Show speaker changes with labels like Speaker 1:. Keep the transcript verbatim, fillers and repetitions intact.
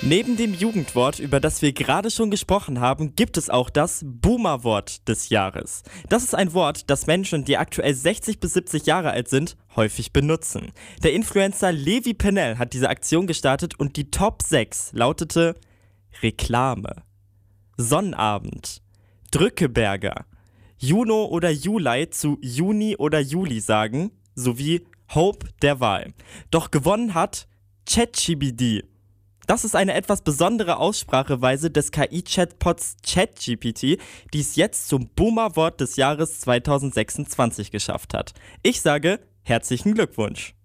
Speaker 1: Neben dem Jugendwort, über das wir gerade schon gesprochen haben, gibt es auch das Boomer-Wort des Jahres. Das ist ein Wort, das Menschen, die aktuell sechzig bis siebzig Jahre alt sind, häufig benutzen. Der Influencer Levi Pennell hat diese Aktion gestartet und die Top sechs lautete Reklame, Sonnabend, Drückeberger, Juno oder Juli zu Juni oder Juli sagen, sowie Hope der Wahl. Doch gewonnen hat ChatGPT. Das ist eine etwas besondere Ausspracheweise des K I-Chatbots ChatGPT, die es jetzt zum Boomer-Wort des Jahres zweitausendsechsundzwanzig geschafft hat. Ich sage herzlichen Glückwunsch.